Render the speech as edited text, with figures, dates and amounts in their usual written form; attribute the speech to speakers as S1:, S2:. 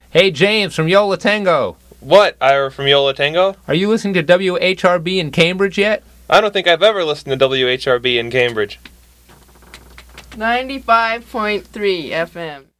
S1: Hey, James from Yola Tango.
S2: What, Ira from Yola Tango?
S1: Are you listening to WHRB in Cambridge yet?
S2: I don't think I've ever listened to WHRB in Cambridge.
S3: 95.3 FM.